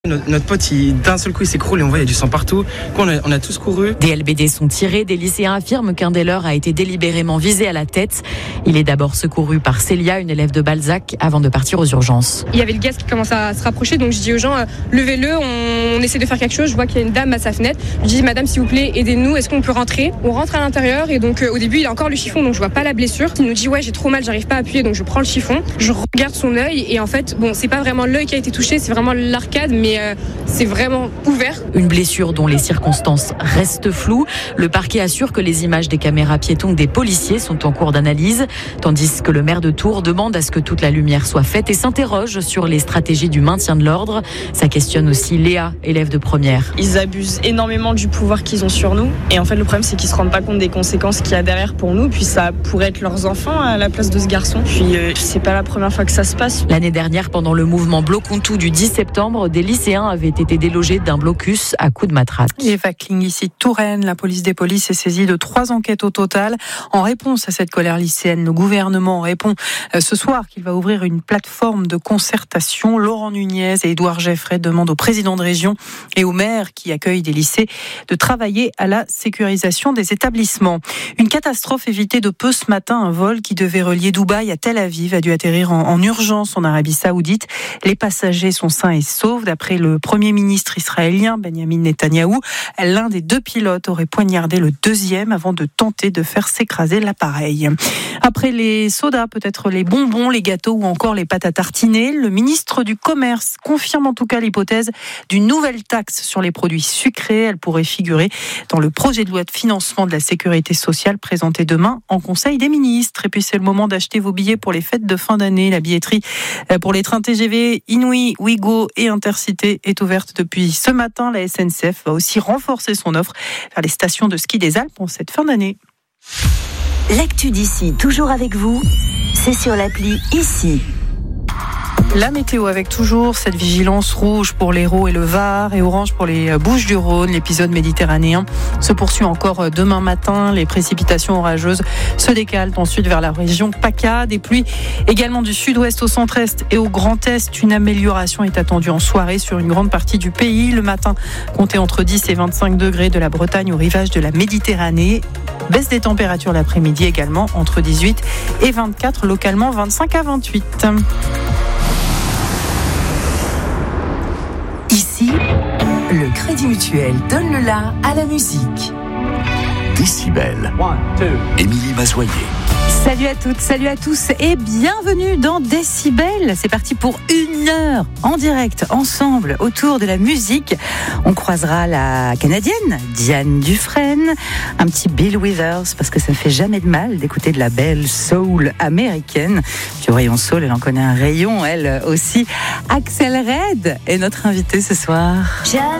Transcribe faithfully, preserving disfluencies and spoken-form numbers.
Notre pote, il, d'un seul coup, il s'écroule et on voit il y a du sang partout. On a, on a tous couru. Des L B D sont tirés. Des lycéens affirment qu'un des leurs a été délibérément visé à la tête. Il est d'abord secouru par Célia, une élève de Balzac, avant de partir aux urgences. Il y avait le gaz qui commence à se rapprocher, donc je dis aux gens, euh, levez-le, on, on essaie de faire quelque chose. Je vois qu'il y a une dame à sa fenêtre. Je dis, madame, s'il vous plaît, aidez-nous, est-ce qu'on peut rentrer? On rentre à l'intérieur et donc euh, au début, il a encore le chiffon, donc je vois pas la blessure. Il nous dit, ouais, j'ai trop mal, j'arrive pas à appuyer, donc je prends le chiffon. Je regarde son œil et en fait, bon, c'est pas vraiment l'œil qui a été touché, c'est vraiment l'arcade, mais euh, c'est vraiment ouvert. Une blessure dont les circonstances restent floues. Le parquet assure que les images des caméras piétons des policiers sont en cours d'analyse, tandis que le maire de Tours demande à ce que toute la lumière soit faite et s'interroge sur les stratégies du maintien de l'ordre. Ça questionne aussi Léa, élève de première. Ils abusent énormément du pouvoir qu'ils ont sur nous. Et en fait, le problème, c'est qu'ils se rendent pas compte des conséquences qu'il y a derrière pour nous. Puis ça pourrait être leurs enfants à la place de ce garçon. Puis euh, c'est pas la première fois que ça se passe. L'année dernière, pendant le mouvement Blocontou du dix septembre, des lycéens avaient été délogés d'un blocus à coups de matraque. Eva Kling, ici Touraine, la police des polices est saisie de trois enquêtes au total. En réponse à cette colère lycéenne, le gouvernement répond ce soir qu'il va ouvrir une plateforme de concertation. Laurent Nunez et Édouard Geffray demandent au président de région et aux maires qui accueillent des lycées de travailler à la sécurisation des établissements. Une catastrophe évitée de peu ce matin. Un vol qui devait relier Dubaï à Tel Aviv a dû atterrir en, en urgence en Arabie Saoudite. Les passagers sont sains et saufs. D'après le premier ministre israélien Benjamin Netanyahou, l'un des deux pilotes aurait poignardé le deuxième avant de tenter de faire s'écraser l'appareil. Après les sodas, peut-être les bonbons, les gâteaux ou encore les pâtes à tartiner, le ministre du Commerce confirme en tout cas l'hypothèse d'une nouvelle taxe sur les produits sucrés. Elle pourrait figurer dans le projet de loi de financement de la sécurité sociale présenté demain en Conseil des ministres. Et puis c'est le moment d'acheter vos billets pour les fêtes de fin d'année. La billetterie pour les trains T G V Inouï, Ouigo et Intercité est ouverte depuis ce matin. La S N C F va aussi renforcer son offre vers les stations de ski des Alpes en cette fin d'année. L'actu d'ici, toujours avec vous, c'est sur l'appli Ici. La météo avec toujours cette vigilance rouge pour l'Hérault et le Var et orange pour les Bouches-du-Rhône. L'épisode méditerranéen se poursuit encore demain matin. Les précipitations orageuses se décalent ensuite vers la région PACA. Des pluies également du sud-ouest au centre-est et au grand est. Une amélioration est attendue en soirée sur une grande partie du pays. Le matin, comptez entre dix et vingt-cinq degrés de la Bretagne au rivage de la Méditerranée. Baisse des températures l'après-midi également entre dix-huit et vingt-quatre, localement vingt-cinq à vingt-huit. Ici, le Crédit Mutuel donne le la à la musique. Décibel. Émilie Mazoyer. Salut à toutes, salut à tous et bienvenue dans Décibel. C'est parti pour une heure en direct, ensemble, autour de la musique. On croisera la Canadienne Diane Dufresne, un petit Bill Withers, parce que ça ne fait jamais de mal d'écouter de la belle soul américaine. Puis au rayon soul, elle en connaît un rayon, elle aussi. Axel Red est notre invitée ce soir.